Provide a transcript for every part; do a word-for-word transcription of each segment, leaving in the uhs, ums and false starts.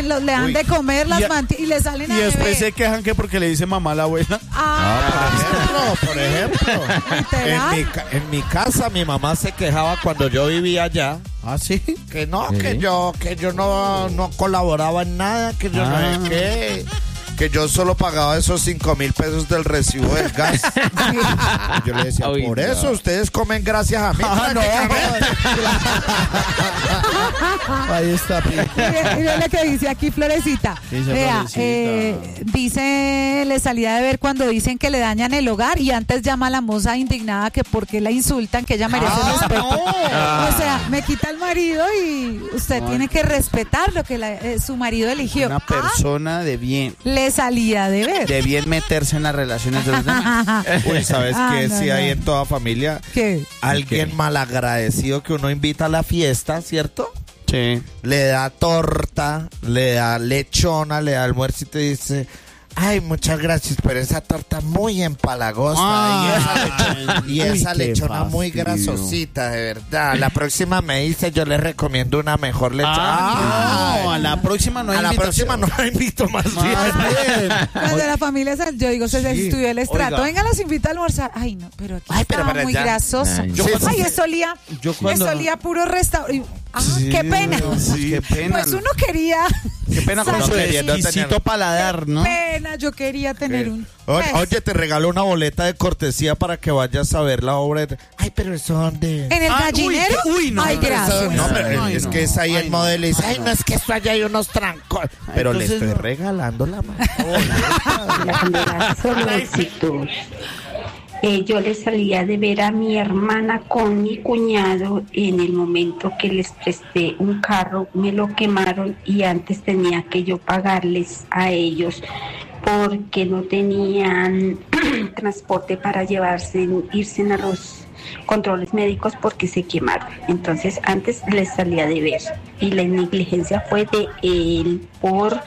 los, le dan Uy. de comer las mantienen y le salen a Y después beber. se quejan que porque le dice mamá a la abuela. Ah, ah por ejemplo, por ejemplo en, mi, en mi casa mi mamá se quejaba cuando yo vivía allá. ¿Ah, sí? Que no, ¿Sí? que yo que yo no, no colaboraba en nada, que yo ah. no sé qué. Que yo solo pagaba esos cinco mil pesos del recibo del gas. Yo le decía, Uy, por no. eso ustedes comen gracias a mí. Ah, no. Ahí está. Mira lo que dice aquí Florecita. Dice Vea, Florecita. Eh, dice, le salía de ver cuando dicen que le dañan el hogar y antes llama a la moza indignada que porque la insultan, que ella merece ah, respeto. No. O sea, me quita el marido y usted no. tiene que respetar lo que la, eh, su marido eligió. Una persona ah, de bien. Le salía de ver. De bien meterse en las relaciones de los demás. Uy, ¿sabes ah, qué? no, Si no. hay en toda familia ¿Qué? alguien ¿Qué? malagradecido que uno invita a la fiesta, ¿cierto? Sí. Le da torta, le da lechona, le da almuerzo y te dice... Ay, muchas gracias, pero esa torta muy empalagosa ah, y esa lechona, y esa uy, lechona muy grasosita, de verdad. La próxima me dice, yo les recomiendo una mejor lechona. Ah, no, a la próxima no hay A la invitación. próxima no la invito más, más bien. bien. Cuando la familia, yo digo, se Sí. estudió el estrato. Oiga. Venga, los invito a almorzar. Ay, no, pero aquí Ay, pero estaba para muy allá. grasoso. Ay, yo Ay, cuando- eso olía, yo cuando- eso olía puro restaurante. Ah, Sí, qué pena. sí, qué pena. Pues uno quería. Qué pena con Uno su queriendo exquisito tener- paladar, ¿no? Pena, yo quería tener un. Oye, pues, oye, te regalo una boleta de cortesía para que vayas a ver la obra. De... Ay, pero eso dónde. ¿En el Ah, gallinero? uy, uy, no, Ay, pero Eso- gracias. no, pero Ay, es no. que es ahí Ay, el no. modelo y dice, Ay, ay, no. no, es que eso allá hay unos trancos. Pero le entonces estoy no. regalando la mano. La candela solo éxitos. Eh, yo le salía de ver a mi hermana con mi cuñado en el momento que les presté un carro, me lo quemaron y antes tenía que yo pagarles a ellos porque no tenían transporte para llevarse, irse a los controles médicos porque se quemaron. Entonces antes les salía de ver y la negligencia fue de él por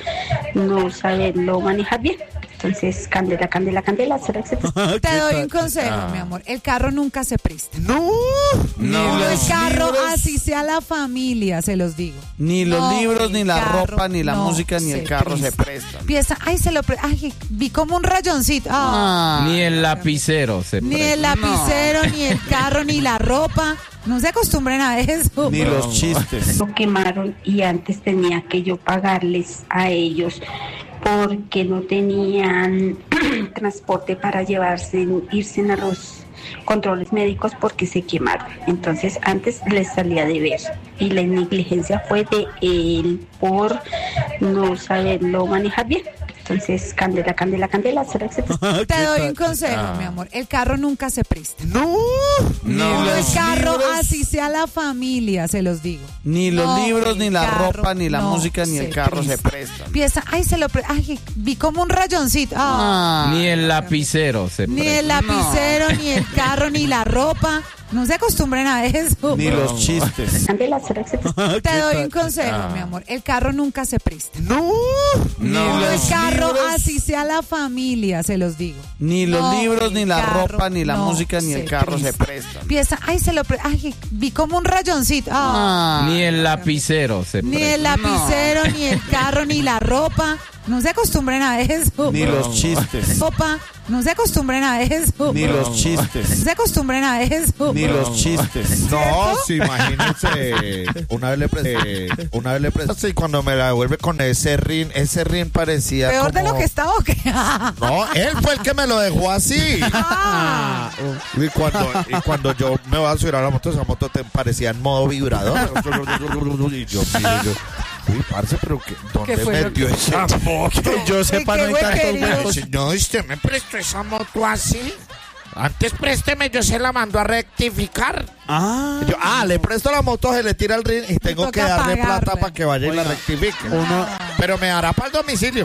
no saberlo manejar bien. Entonces, candela, candela, candela, será éxito. Te doy un consejo, mi amor. El carro nunca se presta. No, No, el los carro, libros- así sea la familia, se los digo. Ni los No, libros, el ni la carro ropa, ni la no música, ni el se carro presta. se prestan. Empieza, ay, se lo pre ay, vi como un rayoncito. Ah, Ah, Ni el lapicero se ni presta. el lapicero, ni el carro, ni la ropa. No se acostumbren a eso. ni los chistes. Lo quemaron y antes tenía que yo pagarles a ellos porque no tenían transporte para llevarse, irse a los controles médicos porque se quemaron. Entonces antes les salía de ver y la negligencia fue de él por no saberlo manejar bien. Entonces, candela, candela, candela, será éxito. Te doy un consejo, mi amor. El carro nunca se presta. no, Ni No, el los carro, libros- así sea la familia, se los digo. Ni los No, libros, ni el la carro ropa, ni la no música, ni el se carro se presta. prestan. Empieza, ay, se lo pre ay, vi como un rayoncito. Ah, Ah, Ni el lapicero se ni presta. el lapicero, ni el carro, ni la ropa. No se acostumbren a eso. ni los chistes. Candela, será éxito. Te doy un consejo, mi amor. El carro nunca se presta. no, No, el los carro, libros- así sea la familia, se los digo. Ni los No, libros, el ni la carro ropa, ni la no música, ni el se carro se presta. prestan. Empieza, ay, se lo pre ay, vi como un rayoncito. Ah, Ah, Ni el lapicero se ni presta. el lapicero, ni el carro, ni la ropa. No se acostumbren a eso. ni los chistes. Ropa. No se acostumbren a eso. Ni los No chistes. se acostumbren a eso. Ni los chistes. no, sí, imagínense. Una vez le presté, una vez le presté y cuando me la devuelve con ese rin, ese rin parecía Peor de como- lo que estaba o qué. No, él fue el que me lo dejó así. Ah, Y cuando, y cuando yo me voy a subir a la moto, esa moto te parecía en modo vibrador. Y yo, mire, yo, uy, parce, pero que, ¿dónde ¿Qué fue lo metió que- esa moto? Que yo sepa, qué no hay tantos huequerío. huecos. No, usted me prestó esa moto así. Antes présteme, yo se la mando a rectificar. Ah, Yo, ah, le presto la moto, se le tira el ring y tengo toca que darle pagarle. plata para que vaya y la Oiga, rectifique. uno- Pero me dará para el domicilio.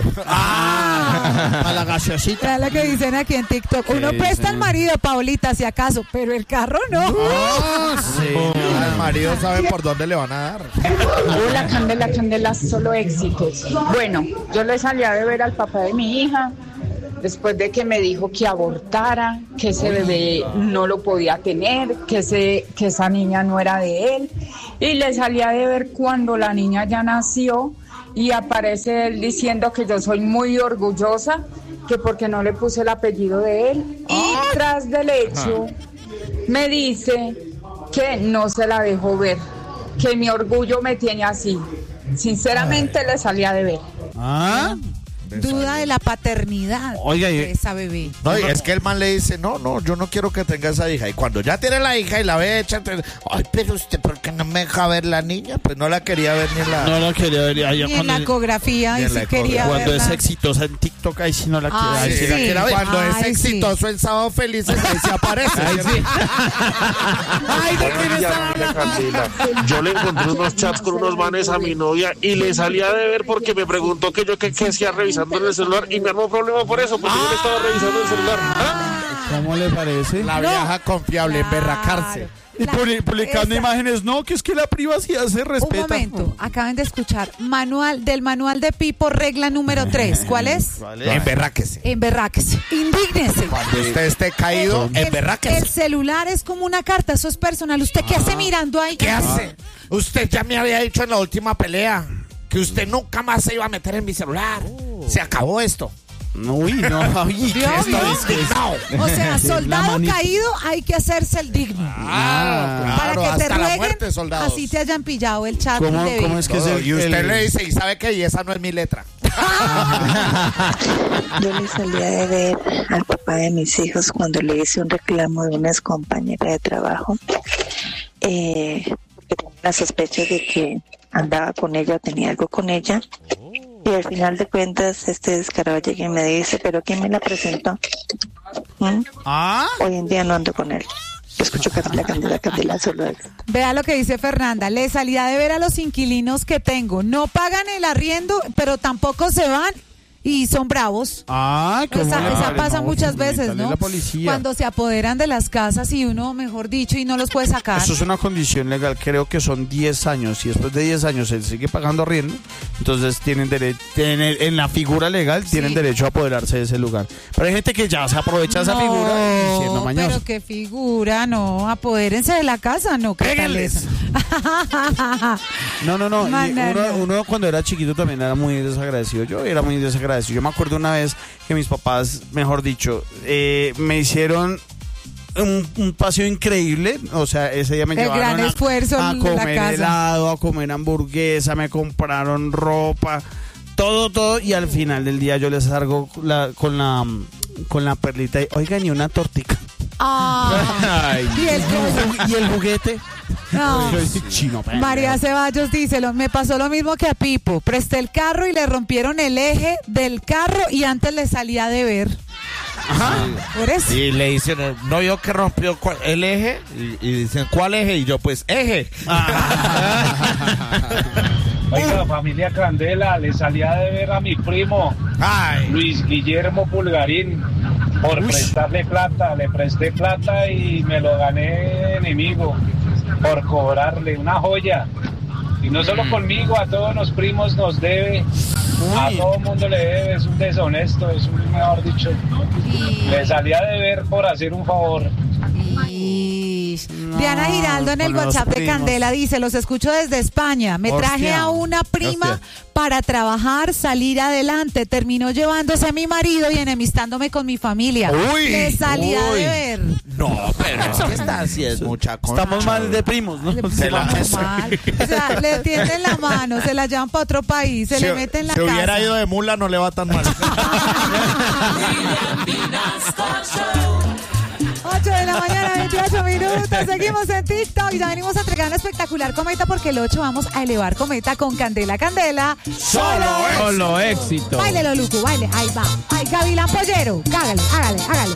ah, a la gaseosita. Vean lo que dicen aquí en TikTok. Uno ¿Qué presta dicen? al marido, Paulita, si acaso, pero el carro no. Ah, sí. El marido sabe por dónde le van a dar. Hola, Candela, Candela, solo éxitos. Bueno, yo le salí a ver al papá de mi hija después de que me dijo que abortara, que ese bebé no lo podía tener, que, ese, que esa niña no era de él. Y le salí a ver cuando la niña ya nació y aparece él diciendo que yo soy muy orgullosa, que porque no le puse el apellido de él, y tras del hecho me dice que no se la dejó ver, que mi orgullo me tiene así. Sinceramente le salía de ver. Ah, Duda de la paternidad Oiga, y- de esa bebé. No, y es que el man le dice, no, no, yo no quiero que tenga esa hija. Y cuando ya tiene la hija y la ve hecha, entonces, ay, pero usted, ¿por qué no me deja ver la niña? Pues no la quería ver ni en la... no la quería ver. Ahí Y en cuando, la ecografía, ni y en si la quería ecografía. cuando es verla. exitosa en TikTok, ahí sí no la quiere. Ay, Ahí sí la sí. quiere ver. Cuando es Ay, sí. exitoso en Sábado Felices, ahí se aparece. ¿cierto? Ay, ¿de quién Buenos días, está familia hablando? Candela. Yo le encontré unos chats con unos manes a mi novia y le salía de ver porque me preguntó que yo qué, qué hacía revisando en el celular y me armó problema por eso, porque yo le estaba revisando el celular. ¿Ah? ¿Cómo le parece? La vieja confiable, emberracarse. Y La- publi- publicando esa- imágenes, no, que es que la privacidad se Un respeta. momento, acaban de escuchar manual del manual de Pipo, regla número tres. ¿Cuál es? Emberráquese. Emberráquese. Indígnese. Cuando usted esté caído, El, emberráquese. el celular es como una carta, eso es personal. ¿Usted qué hace mirando ahí? ¿Qué hace? Usted ya me había dicho en la última pelea que usted nunca más se iba a meter en mi celular. Se acabó esto. Uy, no, uy, ¿qué ¿Vio, está vio? diciendo? O sea, La soldado manita. caído hay que hacerse el digno. Ah, Para claro, que te hasta la rueguen, muerte, soldados. así te hayan pillado el chat. ¿Cómo- indebido. cómo es que es Todo, el- y usted el- le dice, ¿y sabe qué? Y esa no es mi letra. Yo le salía de ver al papá de mis hijos cuando le hice un reclamo de una compañera de trabajo, eh, que tenía la sospecha de que andaba con ella o tenía algo con ella. Y al final de cuentas, este descarado llega y me dice, ¿pero quién me la presentó? ¿Mm? Ah, Hoy en día no ando con él. Escucho Candela, Candela, Candela, solo él. Vea lo que dice Fernanda. Le salía de ver a los inquilinos que tengo. No pagan el arriendo, pero tampoco se van y son bravos. ah, ¿cómo Esa, le esa parece? pasa No, muchas sí, veces, métale ¿no? la policía. Cuando se apoderan de las casas y uno, mejor dicho, y no los puede sacar. Eso es una condición legal, creo que son diez años. Y después de diez años él sigue pagando arriendo, entonces tienen derecho, en la figura legal tienen Sí. derecho a apoderarse de ese lugar. Pero hay gente que ya se aprovecha de esa figura y siendo mañoso. Pero qué figura, no, apodérense de la casa, no, qué tal eso. No, no, no. y Mana, uno, no. uno cuando era chiquito también era muy desagradecido. Yo era muy desagradecido. Yo me acuerdo una vez que mis papás, mejor dicho, eh, me hicieron un, un paseo increíble. O sea, ese día me El llevaron gran a, esfuerzo a en la comer casa. helado, a comer hamburguesa, me compraron ropa, todo, todo. Y al final del día yo les salgo la, con la con la perlita y, oigan, y una tortica. Ah, Ay, y el y el juguete. no. Yo dije, chino, pendejo. María Ceballos dice, lo, me pasó lo mismo que a Pipo. Presté el carro y le rompieron el eje del carro y antes le salía de ver. Por eso. Y le dicen, no vio que rompió cua- el eje. Y, y dicen, ¿cuál eje? Y yo, pues, eje. Oiga, familia Candela, le salía de ver a mi primo Ay. Luis Guillermo Pulgarín por prestarle plata. Le presté plata y me lo gané de enemigo por cobrarle una joya. Y no solo conmigo, a todos los primos nos debe. A todo el mundo le debe, es un deshonesto, es un, mejor dicho. Y- Le salía de ver por hacer un favor. y- No, Diana Giraldo en el con los WhatsApp de primos. Candela dice, los escucho desde España. Me traje Hostia. a una prima Hostia. para trabajar, salir adelante. Terminó llevándose a mi marido y enemistándome con mi familia. Uy, Le salía uy. de ver. No, pero es que está así, es mucha cosa. Estamos mal de primos, ¿no? Se la- Vamos mal. O sea, le tienden la mano, se la llevan para otro país, se Si, le meten en la si casa. hubiera ido de mula, no le va tan mal. ocho de la mañana, veintiocho minutos. Seguimos en TikTok y ya venimos a entregar una espectacular cometa porque el ocho vamos a elevar cometa con Candela Candela. Solo Solo éxito. Báilelo, Lucu, baile. Ahí va. Ay, Gavilán Pollero. Hágale, hágale, hágale.